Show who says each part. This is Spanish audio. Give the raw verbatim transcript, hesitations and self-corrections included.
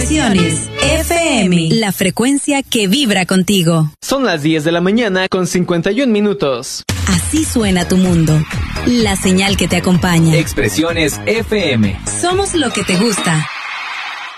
Speaker 1: Expresiones F M, la frecuencia que vibra contigo.
Speaker 2: Son las diez de la mañana con cincuenta y un minutos.
Speaker 1: Así suena tu mundo. La señal que te acompaña.
Speaker 3: Expresiones F M.
Speaker 1: Somos lo que te gusta.